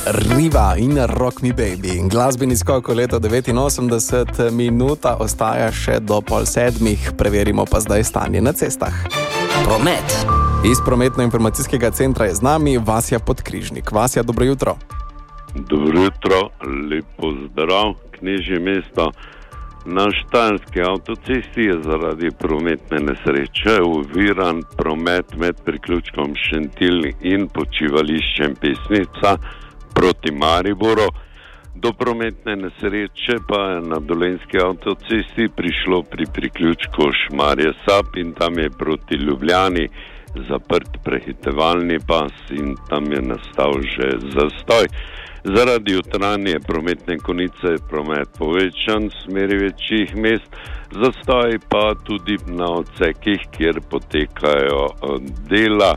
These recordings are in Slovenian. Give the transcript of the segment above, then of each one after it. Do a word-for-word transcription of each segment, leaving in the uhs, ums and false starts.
Riva in Rock Me Baby. Glasbeni skok v leto devetinosemdeset, minuta ostaja še do pol sedmih, preverimo pa zdaj stanje na cestah. Promet. Iz prometno-informacijskega centra je z nami Vasja Podkrižnik. Vasja, dobro jutro. Dobro jutro, lepo zdrav, Knežje mesto. Na Štajerski avtocesti je zaradi prometne nesreče oviran promet med priključkom Šentilj in počivališčem Pesnica proti Mariboru. Do prometne nesreče pa je na Dolenjski avtocesti prišlo pri priključku Šmarje Sap in tam je proti Ljubljani zaprt prehitevalni pas in tam je nastal že zastoj. Zaradi jutranje prometne konice je promet povečan v smeri večjih mest, zastoj pa tudi na odsekih, kjer potekajo dela.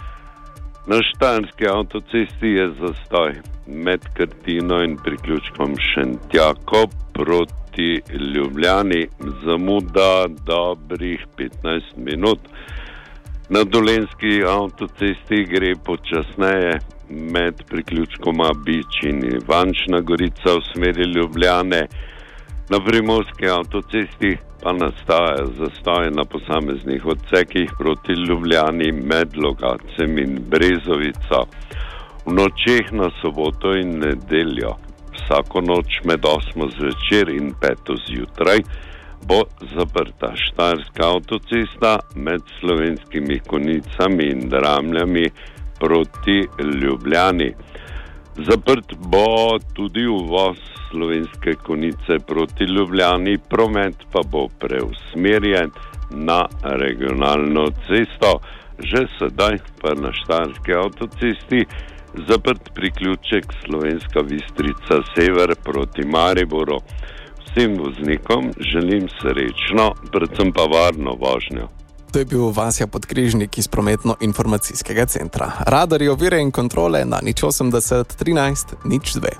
Na Štajerski avtocesti je zastoj med Krtino in priključkom Šentjako proti Ljubljani, zamuda dobrih petnajst minut. Na Dolenjski avtocesti gre počasneje med priključkoma Bič in Ivančna Gorica v smeri Ljubljane. Na Primorski avtocesti pa nastaja zastoj na posameznih odsekih proti Ljubljani med Logatcem in Brezovico. V nočeh na soboto in nedeljo, vsako noč med osmo zvečer in peto zjutraj, bo zaprta Štajerska avtocesta med Slovenskimi Konicami in Dramljami proti Ljubljani. Zaprt bo tudi uvoz Slovenske Konice proti Ljubljani, promet pa bo preusmerjen na regionalno cesto. Že sedaj pa na Štajerski avtocesti zaprt priključek Slovenska Bistrica sever proti Mariboru. Vsem voznikom želim srečno, predvsem pa varno vožnjo. To je bil Vasja Podkrižnik iz prometno-informacijskega centra. Radarji, ovire in kontrole na nič osemdeset trinajst nič dve.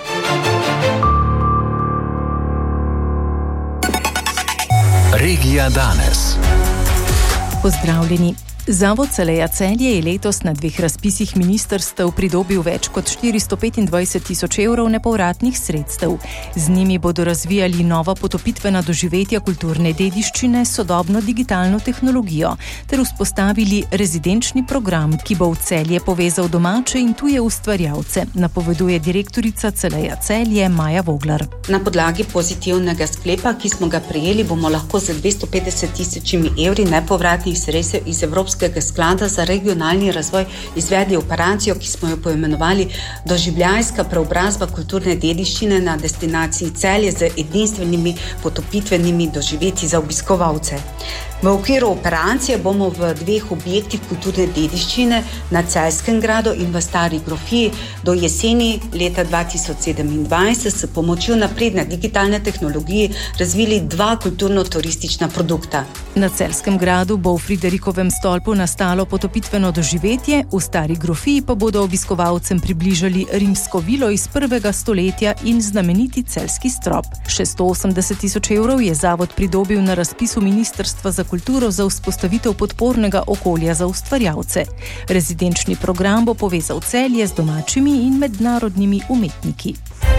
Regija danes. Pozdravljeni. Zavod Celeja Celje je letos na dveh razpisih ministrstev pridobil več kot štiristo petindvajset tisoč evrov nepovratnih sredstev. Z njimi bodo razvijali nova potopitvena doživetja kulturne dediščine s sodobno digitalno tehnologijo ter vzpostavili rezidenčni program, ki bo v Celje povezal domače in tuje ustvarjalce, napoveduje direktorica Celeja Celje Maja Voglar. Na podlagi pozitivnega sklepa, ki smo ga prejeli, bomo lahko za dvesto petdeset tisočimi evri nepovratnih sredstev iz Evropske sklada za regionalni razvoj izvedli operacijo, ki smo jo poimenovali Doživljajska preobrazba kulturne dediščine na destinaciji Celje z edinstvenimi potopitvenimi doživetji za obiskovalce. V okviru operacije bomo v dveh objektih kulturne dediščine na Celjskem gradu in v Stari Grofiji do jeseni leta dva tisoč sedemindvajset s pomočjo napredne digitalne tehnologije razvili dva kulturno-turistična produkta. Na Celjskem gradu bo v Friderikovem stolpu nastalo potopitveno doživetje, v Stari Grofiji pa bodo obiskovalcem približali rimsko vilo iz prvega stoletja in znameniti celjski strop. šeststo osemdeset tisoč evrov je zavod pridobil na razpisu Ministrstva za kulturo za vzpostavitev podpornega okolja za ustvarjalce. Rezidenčni program bo povezal Celje z domačimi in mednarodnimi umetniki.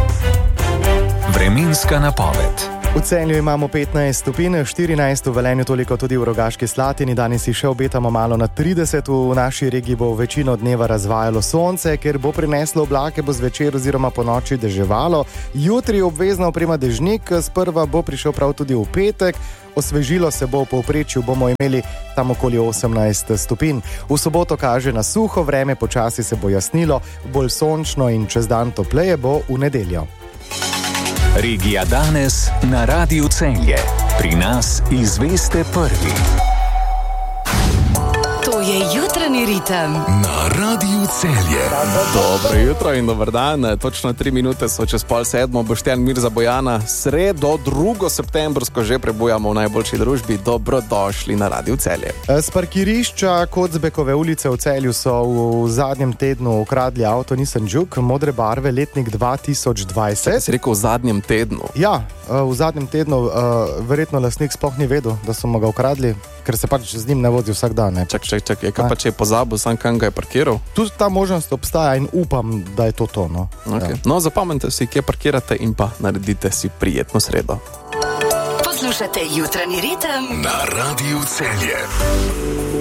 Vremenska napoved. V Celju imamo petnajst stopinj, štirinajst v Velenju, toliko tudi v Rogaški Slatini. Danes si še obetamo malo na trideset. V naši regiji bo večino dneva razvajalo sonce, ker bo prineslo oblake, bo zvečer oziroma po noči deževalo. Jutri obvezna oprema dežnik, sprva bo prišel prav tudi v petek. Osvežilo se bo, v povprečju bomo imeli tam okoli osemnajst stopinj. V soboto kaže na suho vreme, počasi se bo jasnilo, bolj sončno in čez dan topleje bo v nedeljo. Regija danes na Radiu Celje. Pri nas izveste prvi. To je jutranji ritem na Radiu Celje. Dobro jutro in dober dan. Točno tri minute so čez pol sedmo. Boštjan Mirza Bojana. Sredo, drugo septembrsko že prebujamo v najboljši družbi. Dobrodošli na Radiu Celje. Z parkirišča Kocbekove ulice v Celju so v zadnjem tednu ukradli avto Nissan Juke modre barve, letnik dva tisoč dvajset. Si rekel v zadnjem tednu? Ja, v zadnjem tednu. Verjetno lastnik sploh ni vedel, da so mu ga ukradli, ker se pač z njim ne vozi vsak dan. Ne? Čak, čak, čak. Je, kaj pa če je pozabil, sam kam ga je parkiral? Tu, ta možnost obstaja in upam, da je to to. No, okay. ja. No zapomnite si, kje parkirate in pa naredite si prijetno sredo. Poslušate Jutranji ritem na Radiu Celje.